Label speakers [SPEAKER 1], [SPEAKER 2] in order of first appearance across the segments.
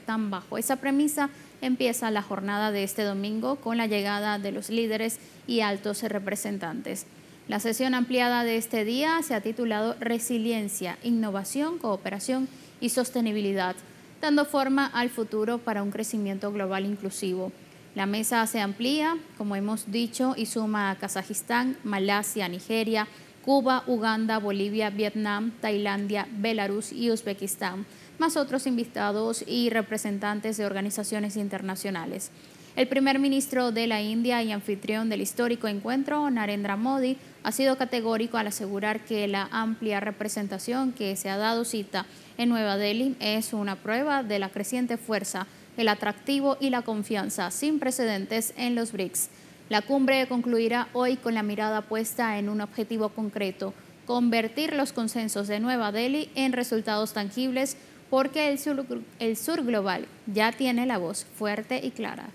[SPEAKER 1] tan bajo. Esa premisa empieza la jornada de este domingo con la llegada de los líderes y altos representantes. La sesión ampliada de este día se ha titulado Resiliencia, Innovación, Cooperación y Sostenibilidad, dando forma al futuro para un crecimiento global inclusivo. La mesa se amplía, como hemos dicho, y suma a Kazajistán, Malasia, Nigeria, Cuba, Uganda, Bolivia, Vietnam, Tailandia, Belarus y Uzbekistán, más otros invitados y representantes de organizaciones internacionales. El primer ministro de la India y anfitrión del histórico encuentro, Narendra Modi, ha sido categórico al asegurar que la amplia representación que se ha dado cita en Nueva Delhi es una prueba de la creciente fuerza, el atractivo y la confianza sin precedentes en los BRICS. La cumbre concluirá hoy con la mirada puesta en un objetivo concreto: convertir los consensos de Nueva Delhi en resultados tangibles, porque el sur global ya tiene la voz fuerte y clara.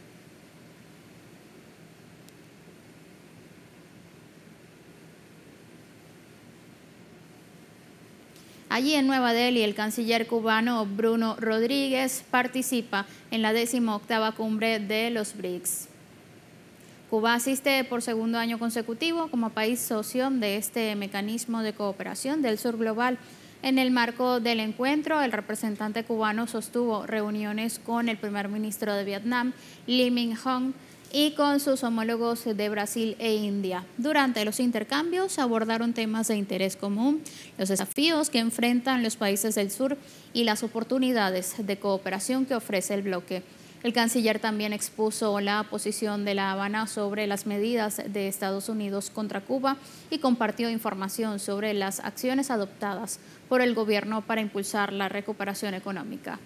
[SPEAKER 1] Allí en Nueva Delhi, el canciller cubano Bruno Rodríguez participa en la 18ª cumbre de los BRICS. Cuba asiste por segundo año consecutivo como país socio de este mecanismo de cooperación del sur global. En el marco del encuentro, el representante cubano sostuvo reuniones con el primer ministro de Vietnam, Lee Minh-hong, y con sus homólogos de Brasil e India. Durante los intercambios abordaron temas de interés común, los desafíos que enfrentan los países del sur y las oportunidades de cooperación que ofrece el bloque. El canciller también expuso la posición de La Habana sobre las medidas de Estados Unidos contra Cuba y compartió información sobre las acciones adoptadas por el gobierno para impulsar la recuperación económica.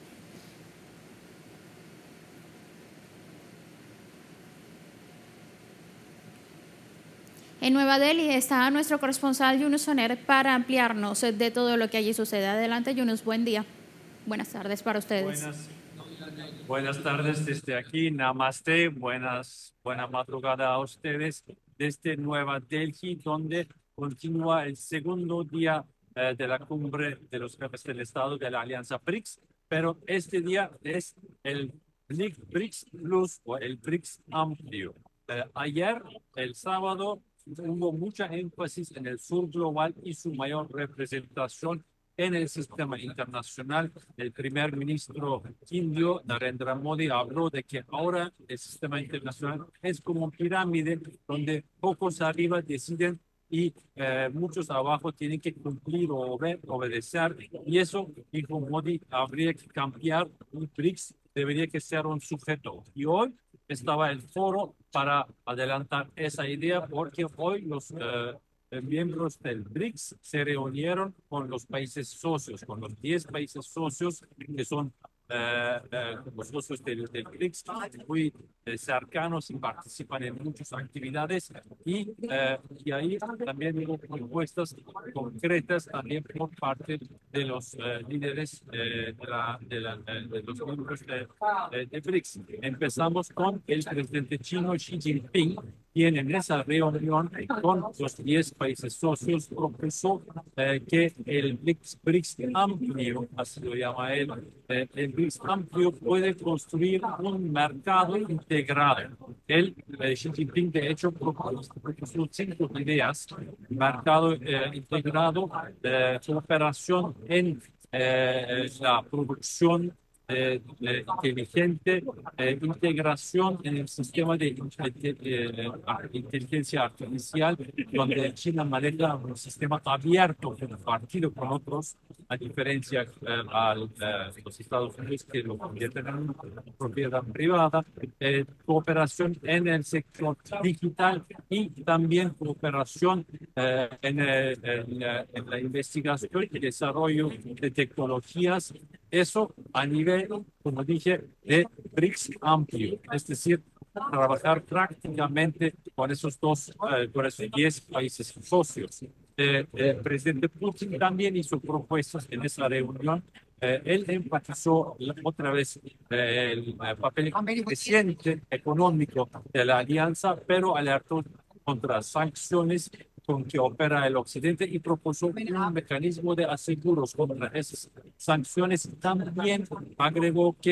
[SPEAKER 1] En Nueva Delhi está nuestro corresponsal Yunus Soner para ampliarnos de todo lo que allí sucede. Adelante, Yunus, buen día. Buenas tardes para ustedes.
[SPEAKER 2] Buenas tardes desde aquí, Namaste, buena madrugada a ustedes desde Nueva Delhi, donde continúa el segundo día de la cumbre de los jefes del Estado de la Alianza BRICS, pero este día es el BRICS Plus o el BRICS amplio. Ayer, el sábado, hubo mucha énfasis en el sur global y su mayor representación en el sistema internacional. El primer ministro indio, Narendra Modi, habló de que ahora el sistema internacional es como pirámide, donde pocos arriba deciden y muchos abajo tienen que cumplir o obedecer. Y eso, dijo Modi, habría que cambiar. Un BRICS debería que ser un sujeto. Y hoy estaba el foro para adelantar esa idea, porque hoy los miembros del BRICS se reunieron con los países socios, con los 10 países socios que son los socios del BRICS, muy cercanos y participan en muchas actividades y ahí también hubo propuestas concretas también por parte de los líderes de los miembros de BRICS. Empezamos con el presidente chino Xi Jinping, quien en esa reunión con los 10 países socios propuso que el BRICS amplio, así lo llama él, el BRICS amplio puede construir un mercado integrado. Xi Jinping, de hecho, propuso 5 ideas: mercado integrado, cooperación en la producción inteligente, integración en el sistema de inteligencia artificial, donde China maneja un sistema abierto compartido con otros, a diferencia de los Estados Unidos, que lo convierten en una propiedad privada. Cooperación en el sector digital y también cooperación en la investigación y desarrollo de tecnologías. Eso a nivel, como dije, de BRICS amplio, es decir, trabajar prácticamente con esos 10 países socios. El presidente Putin también hizo propuestas en esa reunión. Él enfatizó otra vez el papel creciente económico de la alianza, pero alertó contra sanciones con que opera el Occidente y propuso un mecanismo de aseguros contra esas sanciones. También agregó que